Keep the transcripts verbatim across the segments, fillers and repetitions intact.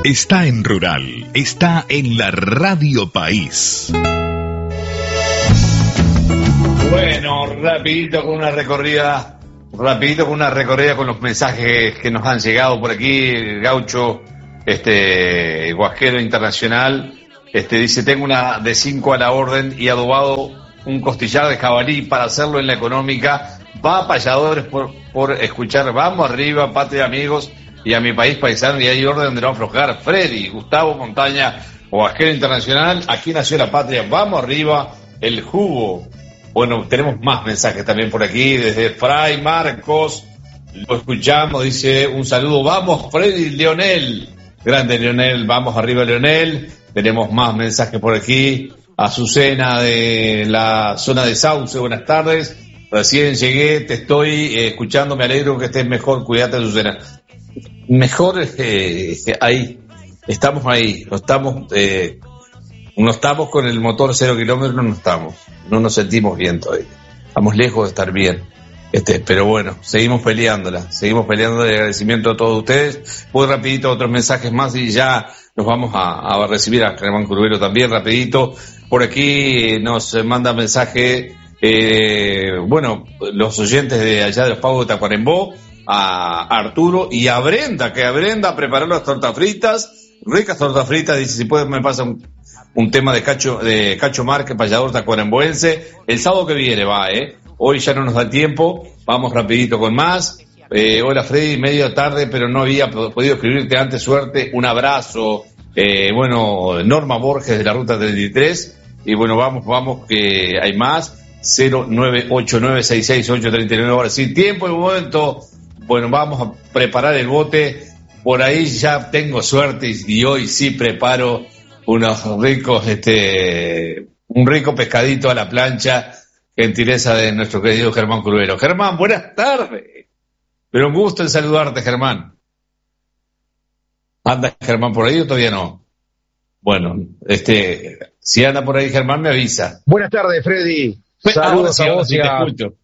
Está en Rural, está en la Radio País. Bueno, rapidito con una recorrida, rapidito con una recorrida con los mensajes que nos han llegado por aquí. El Gaucho, este, Guasquero Internacional, este, dice: tengo una de cinco a la orden y adobado un costillar de jabalí para hacerlo en la económica. Va, payadores, por, por escuchar. Vamos arriba, patria, amigos, y a mi país paisano, y hay orden de no aflojar. Freddy, Gustavo Montaña, Guasquero Internacional, aquí nació la patria. Vamos arriba, el jugo. Bueno, tenemos más mensajes también por aquí, desde Fray Marcos, lo escuchamos, dice un saludo, vamos Freddy, Leonel, grande Leonel, vamos arriba Leonel. Tenemos más mensajes por aquí, Azucena de la zona de Sauce, buenas tardes, recién llegué, te estoy eh, escuchando, me alegro que estés mejor, cuídate Azucena. Mejor, eh, ahí, estamos ahí, no estamos... Eh, No estamos con el motor cero kilómetros, no estamos, no nos sentimos bien todavía, estamos lejos de estar bien, este, pero bueno, seguimos peleándola, seguimos peleando. El agradecimiento a todos ustedes. Muy rapidito otros mensajes más y ya nos vamos a, a recibir a Germán Curvelo también, rapidito. Por aquí nos manda mensaje, eh, bueno, los oyentes de allá de los Pagos de Tacuarembó, a Arturo y a Brenda, que a Brenda preparó las tortas fritas, ricas tortas fritas, dice si puede me pasa un un tema de Cacho de Cacho Márquez, payador tacuaremboense. El sábado que viene va, ¿eh? Hoy ya no nos da tiempo, vamos rapidito con más. Eh, hola Freddy, medio tarde, pero no había podido escribirte antes, suerte, un abrazo. Eh, bueno, Norma Borges de la Ruta treinta y tres, y bueno, vamos, vamos, que hay más. cero nueve ocho nueve seis seis ocho tres nueve, ahora sí, tiempo, el momento. Bueno, vamos a preparar el bote, por ahí ya tengo suerte y hoy sí preparo unos ricos, este, un rico pescadito a la plancha, gentileza de nuestro querido Germán Curvelo. Germán, buenas tardes. Pero un gusto en saludarte, Germán. ¿Anda Germán por ahí o todavía no? Bueno, este, si anda por ahí Germán me avisa. Buenas tardes, Freddy. Saludos sí, a vos sí y, a,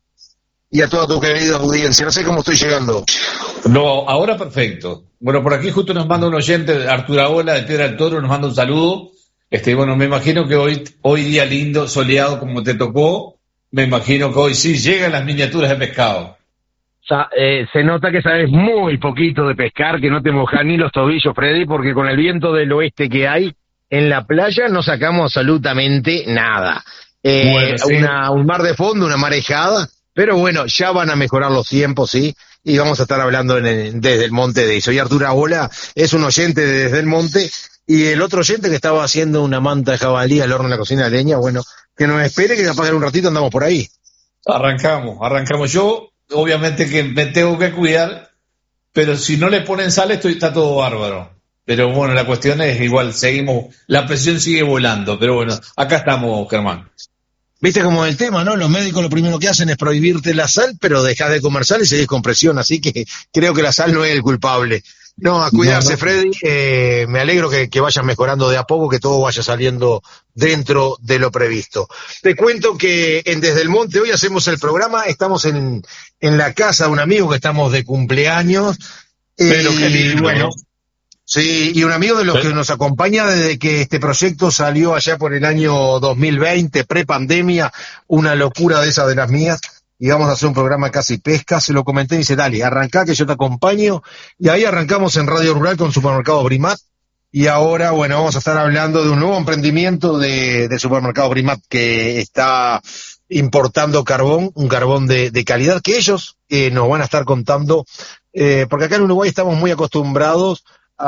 y a toda tu querida audiencia. No sé cómo estoy llegando. No, ahora perfecto. Bueno, por aquí justo nos manda un oyente, Arturo Aola de Piedra del Toro, nos manda un saludo. Este, bueno, me imagino que hoy, hoy día lindo, soleado como te tocó, me imagino que hoy sí llegan las miniaturas de pescado. O sea, eh, se nota que sabes muy poquito de pescar, que no te mojas ni los tobillos, Freddy, porque con el viento del oeste que hay en la playa no sacamos absolutamente nada. Eh, bueno, sí. una, un mar de fondo, una marejada, pero bueno, ya van a mejorar los tiempos, ¿sí? Y vamos a estar hablando en el, desde el monte de eso. Y Arturo Aola es un oyente de desde el monte, y el otro oyente que estaba haciendo una manta de jabalí al horno en la cocina de leña, bueno, que nos espere, que capaz en un ratito andamos por ahí. Arrancamos, arrancamos. Yo, obviamente que me tengo que cuidar, pero si no le ponen sal, esto está todo bárbaro. Pero bueno, la cuestión es igual, seguimos, la presión sigue volando, pero bueno, acá estamos, Germán. Viste como el tema, ¿no? Los médicos lo primero que hacen es prohibirte la sal, pero dejás de comer sal y seguís con presión, así que creo que la sal no es el culpable. No, a cuidarse, no, no. Freddy, eh, me alegro que, que vayan mejorando de a poco, que todo vaya saliendo dentro de lo previsto. Te cuento que en Desde el Monte hoy hacemos el programa, estamos en, en la casa de un amigo que estamos de cumpleaños. Pero eh, qué lindo, bueno, ¿no? Sí, y un amigo de los ¿Sí? que nos acompaña desde que este proyecto salió allá por el año dos mil veinte, pre-pandemia, una locura de esa de las mías, y vamos a hacer un programa casi pesca, se lo comenté y dice, dale, arrancá que yo te acompaño, y ahí arrancamos en Radio Rural con Supermercado Brimat, y ahora, bueno, vamos a estar hablando de un nuevo emprendimiento de, de Supermercado Brimat que está importando carbón, un carbón de, de calidad que ellos eh, nos van a estar contando, eh, porque acá en Uruguay estamos muy acostumbrados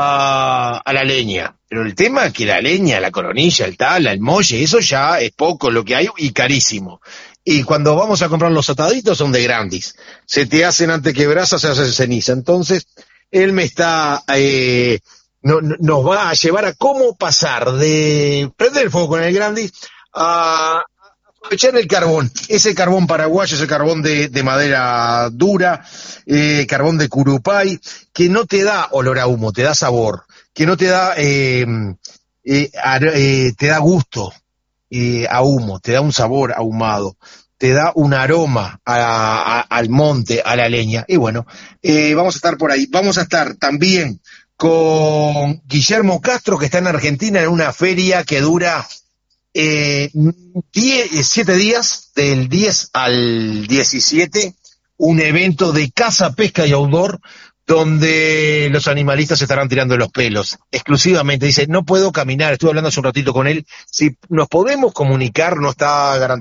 A, a la leña, pero el tema es que la leña, la coronilla, el tala, el molle, eso ya es poco lo que hay y carísimo. Y cuando vamos a comprar los ataditos son de Grandis, se te hacen antes que brasa, se hacen ceniza. Entonces él me está eh, no, no, nos va a llevar a cómo pasar de prender el fuego con el Grandis a aprovechar el carbón, ese carbón paraguayo, ese carbón de, de madera dura, eh, carbón de curupay, que no te da olor a humo, te da sabor, que no te da, eh, eh, eh, te da gusto eh, a humo, te da un sabor ahumado, te da un aroma a, a, al monte, a la leña. Y bueno, eh, vamos a estar por ahí. Vamos a estar también con Guillermo Castro, que está en Argentina en una feria que dura eh, diez, siete días, del diez al diecisiete, un evento de caza, pesca y outdoor, donde los animalistas se estarán tirando los pelos, exclusivamente. Dice, no puedo caminar, estuve hablando hace un ratito con él, si nos podemos comunicar, no está garantizado